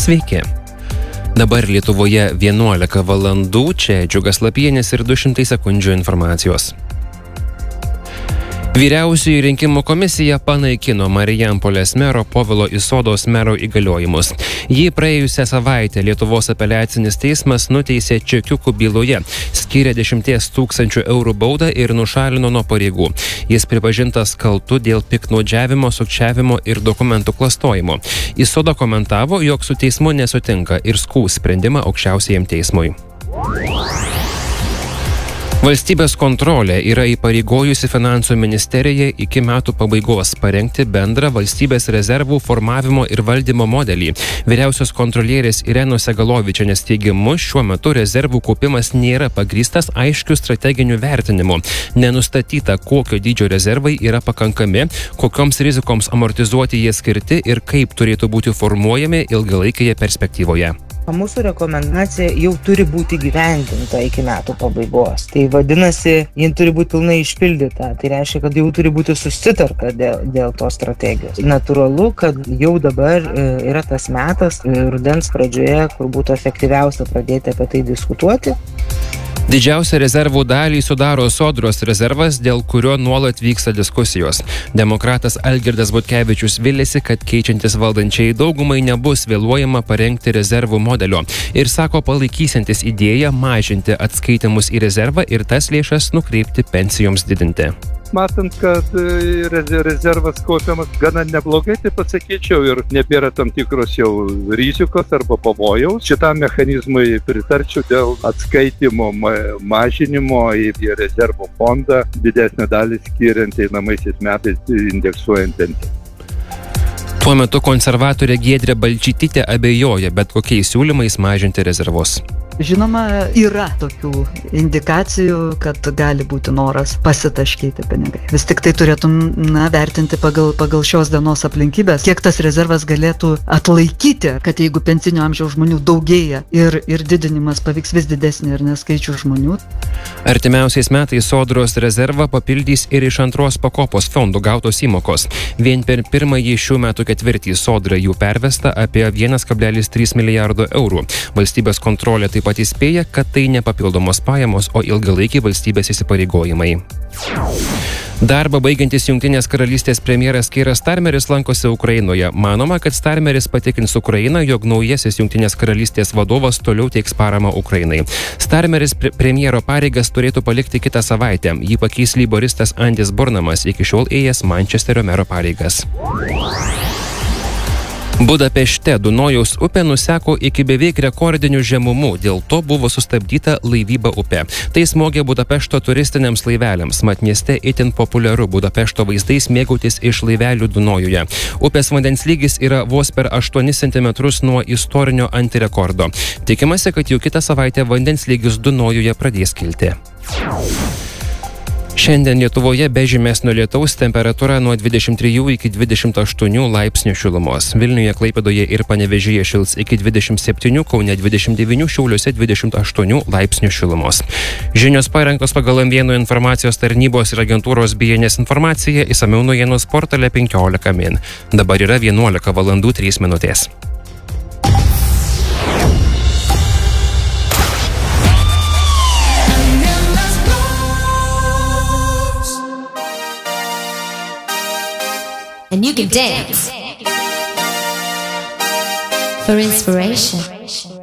Sveiki. Dabar Lietuvoje 11 valandų, čia Džiugas Lapienis ir 200 sekundžių informacijos. Vyriausioji rinkimų komisija panaikino Marijampolės mero Povilo Isodos mero įgaliojimus. Jį praėjusią savaitę Lietuvos apeliacinis teismas nuteisė čekiukų byloje, skyrė 10 000 eurų baudą ir nušalino nuo pareigų. Jis pripažintas kaltu dėl piktnaudžiavimo, sukčiavimo ir dokumentų klastojimo. Isoda komentavo, jog su teismu nesutinka ir skųs sprendimą aukščiausiajam teismui. Valstybės kontrolė yra įpareigojusi Finansų ministeriją iki metų pabaigos parengti bendrą valstybės rezervų formavimo ir valdymo modelį. Vyriausios kontrolierės Irenos Segalovičienės teigimu, šiuo metu rezervų kaupimas nėra pagrįstas aiškių strateginių vertinimų. Nenustatyta, kokio dydžio rezervai yra pakankami, kokioms rizikoms amortizuoti jie skirti ir kaip turėtų būti formuojami ilgalaikėje perspektyvoje. Mūsų rekomendacija jau turi būti gyvendinta iki metų pabaigos. Tai vadinasi, ji turi būti pilnai išpildyta. Tai reiškia, kad jau turi būti susitarta dėl tos strategijos. Natūralu, kad jau dabar yra tas metas rudens pradžioje, kur būtų efektyviausia pradėti apie tai diskutuoti. Didžiausią rezervų dalį sudaro Sodros rezervas, dėl kurio nuolat vyksta diskusijos. Demokratas Algirdas Butkevičius viliasi, kad keičiantis valdančiai daugumai nebus vėluojama parengti rezervų modelio ir sako palaikysiantis idėją mažinti atskaitimus į rezervą ir tas lėšas nukreipti pensijoms didinti. Matant, kad rezervas kaupiamas gana neblogai, tai pasakyčiau, ir nebėra tam tikros jau rizikos arba pavojaus. Šitam mechanizmui pritarčiau dėl atskaitimo mažinimo į rezervų fondą, didesnę dalį skiriant einamaisiais metais indeksuojant pensiją. Tuo metu konservatorė Giedrė Balčytytė abejoja bet kokiais siūlymais mažinti rezervus. Žinoma, yra tokių indikacijų, kad gali būti noras pasitaškyti pinigai. Vis tik tai turėtum vertinti pagal šios dienos aplinkybės, kiek tas rezervas galėtų atlaikyti, kad jeigu pensinio amžiaus žmonių daugėja ir didinimas pavyks vis didesnį ir neskaičių žmonių. Artimiausiais metais Sodros rezervą papildys ir iš antros pakopos fondų gautos įmokos. Vien per pirmąjį šių metų ketvirtį Sodra jų pervesta apie 1,3 milijardo eurų. Valstybės kontrolė taip pat įspėja, kad tai ne papildomos pajamos, o ilgalaikiai valstybės įsipareigojimai. Darbą baigiantis Jungtinės karalystės premjeras Keiras Starmeris lankosi Ukrainoje. Manoma, kad Starmeris patikins Ukrainą, jog naujasis Jungtinės karalystės vadovas toliau teiks paramą Ukrainai. Starmeris premjero pareigas turėtų palikti kitą savaitę. Jį pakeis leiboristas Andis Burnamas, iki šiol ėjęs Mančesterio mero pareigas. Budapešte Dunojaus upė nuseko iki beveik rekordinių žemumų, dėl to buvo sustabdyta laivyba upė. Tai smogė Budapešto turistiniams laiveliams, mat mieste itin populiaru Budapešto vaizdais mėgautis iš laivelių Dunojuje. Upės vandens lygis yra vos per 8 cm nuo istorinio antirekordo. Tikimasi, kad jau kitą savaitę vandens lygis Dunojuje pradės kilti. Šiandien Lietuvoje be žymesnio lietaus temperatūra nuo 23 iki 28 laipsnių šilumos. Vilniuje, Klaipėdoje ir Panevėžyje šils iki 27, Kaune 29, Šiauliuose 28 laipsnių šilumos. Žinios parengtos pagal M1 informacijos tarnybos ir agentūros BNS informaciją, išsamiau naujienos portale 15 min. Dabar yra 11 valandų 3 minutės. And you can dance for inspiration.